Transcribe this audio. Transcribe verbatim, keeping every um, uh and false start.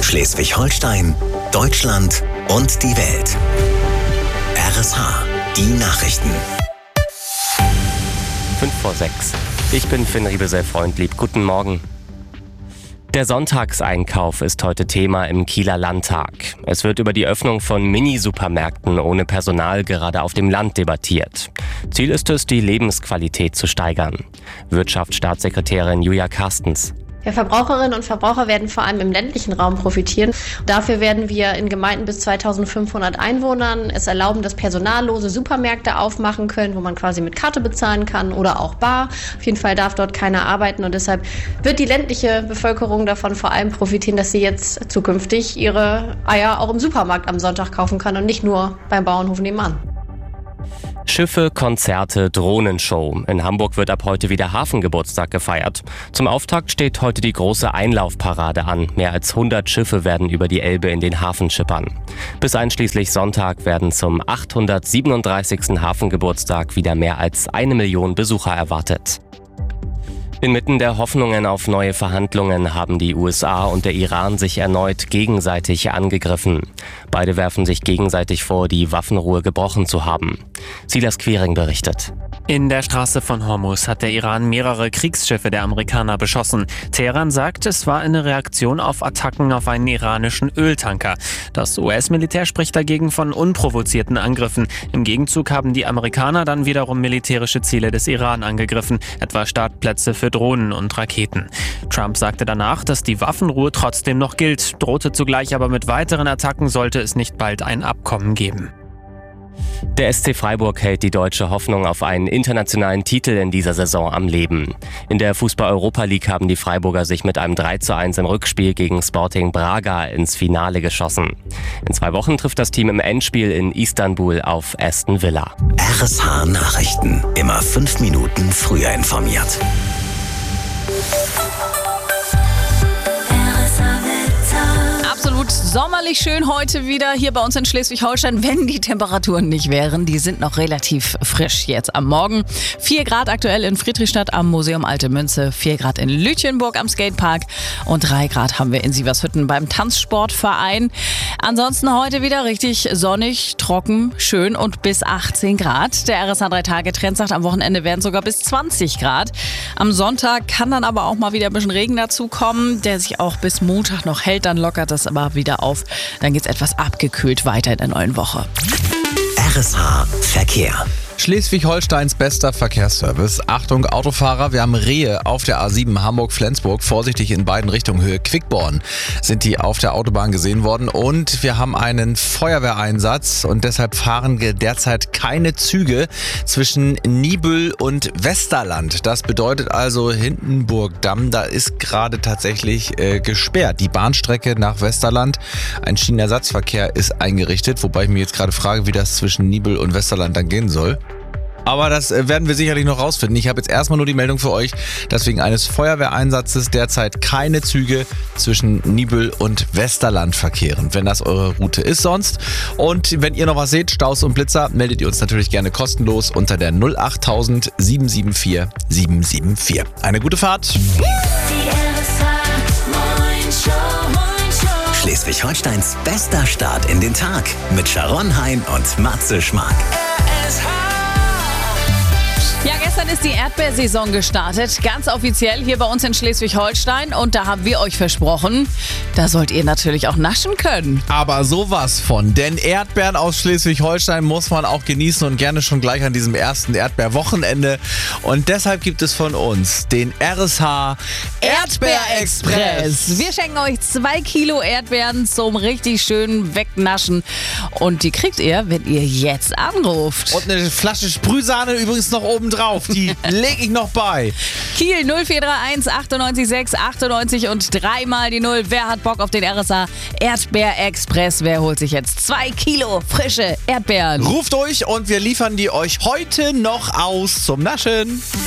Schleswig-Holstein, Deutschland und die Welt. R S H, die Nachrichten. fünf vor sechs. Ich bin Finn Riebesell-Freundlieb. Guten Morgen. Der Sonntagseinkauf ist heute Thema im Kieler Landtag. Es wird über die Öffnung von Mini-Supermärkten ohne Personal gerade auf dem Land debattiert. Ziel ist es, die Lebensqualität zu steigern. Wirtschaftsstaatssekretärin Julia Carstens. Ja, Verbraucherinnen und Verbraucher werden vor allem im ländlichen Raum profitieren. Dafür werden wir in Gemeinden bis zweitausendfünfhundert Einwohnern es erlauben, dass personallose Supermärkte aufmachen können, wo man quasi mit Karte bezahlen kann oder auch bar. Auf jeden Fall darf dort keiner arbeiten und deshalb wird die ländliche Bevölkerung davon vor allem profitieren, dass sie jetzt zukünftig ihre Eier auch im Supermarkt am Sonntag kaufen kann und nicht nur beim Bauernhof nebenan. Schiffe, Konzerte, Drohnenshow. In Hamburg wird ab heute wieder Hafengeburtstag gefeiert. Zum Auftakt steht heute die große Einlaufparade an. Mehr als hundert Schiffe werden über die Elbe in den Hafen schippern. Bis einschließlich Sonntag werden zum achthundertsiebenunddreißigsten Hafengeburtstag wieder mehr als eine Million Besucher erwartet. Inmitten der Hoffnungen auf neue Verhandlungen haben die U S A und der Iran sich erneut gegenseitig angegriffen. Beide werfen sich gegenseitig vor, die Waffenruhe gebrochen zu haben. Silas Quiring berichtet. In der Straße von Hormuz hat der Iran mehrere Kriegsschiffe der Amerikaner beschossen. Teheran sagt, es war eine Reaktion auf Attacken auf einen iranischen Öltanker. Das U S-Militär spricht dagegen von unprovozierten Angriffen. Im Gegenzug haben die Amerikaner dann wiederum militärische Ziele des Iran angegriffen, etwa Startplätze für Drohnen und Raketen. Trump sagte danach, dass die Waffenruhe trotzdem noch gilt, drohte zugleich aber mit weiteren Attacken, sollte es nicht bald ein Abkommen geben. Der S C Freiburg hält die deutsche Hoffnung auf einen internationalen Titel in dieser Saison am Leben. In der Fußball-Europa League haben die Freiburger sich mit einem drei zu eins im Rückspiel gegen Sporting Braga ins Finale geschossen. In zwei Wochen trifft das Team im Endspiel in Istanbul auf Aston Villa. R S H Nachrichten. Immer fünf Minuten früher informiert. Absolut sommerlich schön heute wieder hier bei uns in Schleswig-Holstein, wenn die Temperaturen nicht wären. Die sind noch relativ frisch jetzt am Morgen. vier Grad aktuell in Friedrichstadt am Museum Alte Münze, vier Grad in Lütjenburg am Skatepark und drei Grad haben wir in Sievershütten beim Tanzsportverein. Ansonsten heute wieder richtig sonnig, trocken, schön und bis achtzehn Grad. Der R S H drei Tage Trend sagt, am Wochenende werden sogar bis zwanzig Grad. Am Sonntag kann dann aber auch mal wieder ein bisschen Regen dazu kommen, der sich auch bis Montag noch hält. Dann lockert das aber wieder auf. Dann geht es etwas abgekühlt weiter in der neuen Woche. R S H Verkehr. Schleswig-Holsteins bester Verkehrsservice. Achtung Autofahrer, wir haben Rehe auf der A sieben Hamburg-Flensburg. Vorsichtig in beiden Richtungen, Höhe Quickborn sind die auf der Autobahn gesehen worden. Und wir haben einen Feuerwehreinsatz und deshalb fahren derzeit keine Züge zwischen Niebüll und Westerland. Das bedeutet also Hindenburgdamm, da ist gerade tatsächlich äh, gesperrt. Die Bahnstrecke nach Westerland, ein Schienenersatzverkehr ist eingerichtet, wobei ich mir jetzt gerade frage, wie das zwischen Niebüll und Westerland dann gehen soll. Aber das werden wir sicherlich noch rausfinden. Ich habe jetzt erstmal nur die Meldung für euch, dass wegen eines Feuerwehreinsatzes derzeit keine Züge zwischen Niebüll und Westerland verkehren, wenn das eure Route ist sonst. Und wenn ihr noch was seht, Staus und Blitzer, meldet ihr uns natürlich gerne kostenlos unter der null acht null null sieben sieben vier sieben sieben vier. Eine gute Fahrt. Schleswig-Holsteins bester Start in den Tag mit Sharon Hein und Matze Schmark. Ja, gestern ist die Erdbeersaison gestartet, ganz offiziell hier bei uns in Schleswig-Holstein und da haben wir euch versprochen, da sollt ihr natürlich auch naschen können. Aber sowas von, denn Erdbeeren aus Schleswig-Holstein muss man auch genießen und gerne schon gleich an diesem ersten Erdbeerwochenende und deshalb gibt es von uns den R S H Erdbeerexpress. Wir schenken euch zwei Kilo Erdbeeren zum richtig schönen Wegnaschen und die kriegt ihr, wenn ihr jetzt anruft. Und eine Flasche Sprühsahne übrigens noch oben drauf, die lege ich noch bei. Kiel null vier drei eins achtundneunzig sechs achtundneunzig und dreimal die Null. Wer hat Bock auf den R S H Erdbeerexpress? Wer holt sich jetzt zwei Kilo frische Erdbeeren? Ruft durch und wir liefern die euch heute noch aus zum Naschen.